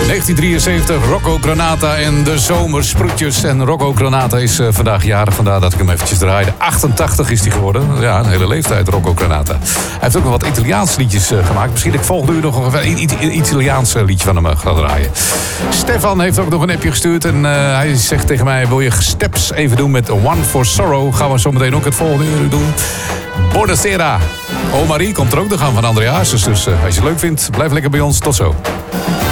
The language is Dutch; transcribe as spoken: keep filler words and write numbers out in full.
negentien drieënzeventig, Rocco Granata en de zomersproetjes. En Rocco Granata is uh, vandaag jarig, vandaar dat ik hem eventjes draaide. achtentachtig is hij geworden. Ja, een hele leeftijd, Rocco Granata. Hij heeft ook nog wat Italiaans liedjes uh, gemaakt. Misschien dat ik volgende uur nog een Italiaans liedje van hem uh, ga draaien. Stefan heeft ook nog een appje gestuurd. En uh, hij zegt tegen mij, wil je steps even doen met One for Sorrow? Gaan we zo meteen ook het volgende uur doen. Buonasera. Oh Marie komt er ook nog aan van André Hazes. Dus uh, als je het leuk vindt, blijf lekker bij ons. Tot zo.